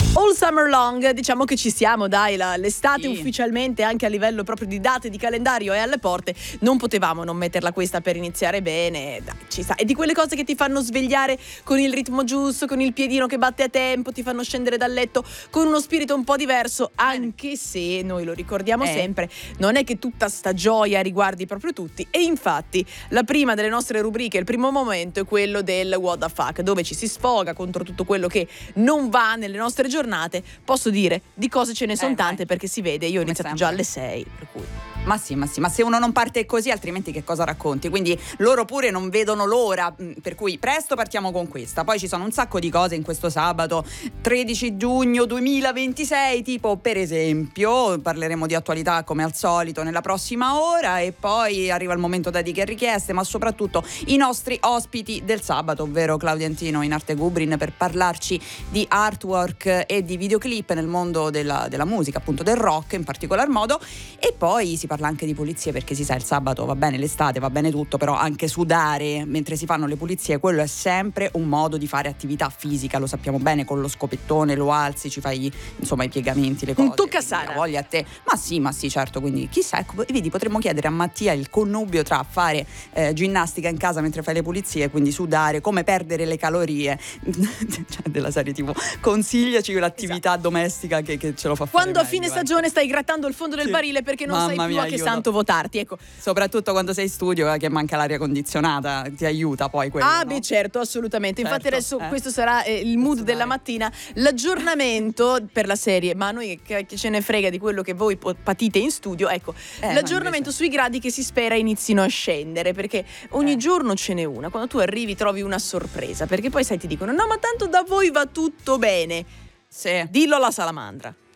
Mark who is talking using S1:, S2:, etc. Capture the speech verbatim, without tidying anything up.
S1: All summer long, diciamo che ci siamo, dai, la, l'estate
S2: Sì.
S1: ufficialmente anche a livello proprio di date, di calendario è alle porte, non potevamo non metterla questa per iniziare bene, dai, ci sta. E di quelle cose che ti fanno svegliare con il ritmo giusto, con il piedino che batte a tempo, ti fanno scendere dal letto con uno spirito un po' diverso, anche se noi lo ricordiamo
S2: Eh.
S1: sempre, non è che tutta sta gioia riguardi proprio tutti. E infatti la prima delle nostre rubriche, il primo momento è quello del what the fuck, dove ci si sfoga contro tutto quello che non va nelle nostre giornate. Posso dire, di cose ce ne sono
S2: Eh,
S1: tante,
S2: vai.
S1: perché si vede, io ho
S2: Come
S1: iniziato
S2: sempre.
S1: già alle sei, per cui
S2: Ma sì, ma sì, ma se uno non parte così, altrimenti che cosa racconti? Quindi loro pure non vedono l'ora, mh, per cui presto partiamo con questa. Poi ci sono un sacco di cose in questo sabato tredici giugno duemilaventisei, tipo per esempio parleremo di attualità come al solito nella prossima ora, e poi arriva il momento da Diche e richieste, ma soprattutto i nostri ospiti del sabato, ovvero Claudia Antino in Arte Gubrin, per parlarci di artwork e di videoclip nel mondo della, della musica, appunto del rock in particolar modo. E poi si parla anche di pulizie, perché si sa, il sabato va bene l'estate, va bene tutto, però anche sudare mentre si fanno le pulizie, quello è sempre un modo di fare attività fisica, lo sappiamo bene, con lo scopettone lo alzi, ci fai insomma i piegamenti, le cose.
S1: un tocca
S2: quindi
S1: sana.
S2: la voglia a te. Ma sì, ma sì, certo, quindi chissà, ecco, vedi, potremmo chiedere a Mattia il connubio tra fare eh, ginnastica in casa mentre fai le pulizie, quindi sudare, come perdere le calorie, cioè della serie tipo consigliaci l'attività domestica che, che ce lo fa fare
S1: quando a
S2: meglio,
S1: fine
S2: ecco.
S1: stagione stai grattando il fondo del
S2: Sì.
S1: barile perché non
S2: Mamma
S1: sai più
S2: mia,
S1: a che
S2: aiuto.
S1: santo votarti, ecco.
S2: Soprattutto quando sei in studio, eh, che manca l'aria condizionata, ti aiuta poi quello,
S1: Ah,
S2: no?
S1: beh, certo, assolutamente. Infatti
S2: Certo,
S1: adesso
S2: eh.
S1: questo sarà eh, il mood
S2: Sudare.
S1: della mattina, l'aggiornamento per la serie, ma a noi che, che ce ne frega di quello che voi po- patite in studio, ecco,
S2: Eh,
S1: l'aggiornamento
S2: no, invece-
S1: sui gradi che si spera inizino a scendere, perché ogni
S2: Eh.
S1: giorno ce n'è una. Quando tu arrivi trovi una sorpresa, perché poi sai ti dicono "No, ma tanto da voi va tutto bene".
S2: Sì.
S1: Dillo alla salamandra.